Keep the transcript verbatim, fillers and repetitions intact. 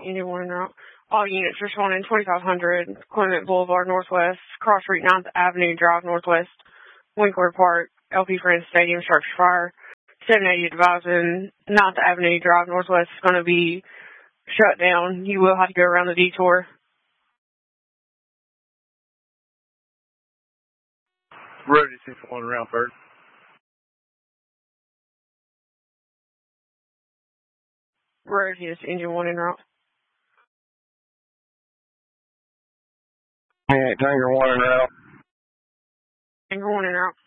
Engine one en route. All units responding twenty-five hundred, Clement Boulevard Northwest, Cross Street ninth Avenue Drive Northwest, Winkler Park, L P Friends Stadium, structure fire. seven eighty advising ninth Avenue Drive Northwest is going to be shut down. You will have to go around the detour. Ready to one around first. Ready is Engine one en route. Hey, Tanker one en route. Tanker one en route.